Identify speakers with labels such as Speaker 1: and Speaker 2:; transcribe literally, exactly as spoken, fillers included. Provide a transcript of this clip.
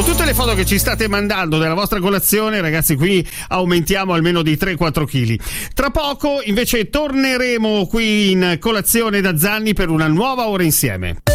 Speaker 1: Con tutte le foto che ci state mandando della vostra colazione, ragazzi, qui aumentiamo almeno di tre quattro chili. Tra poco invece torneremo qui in Colazione da Zanni per una nuova ora insieme.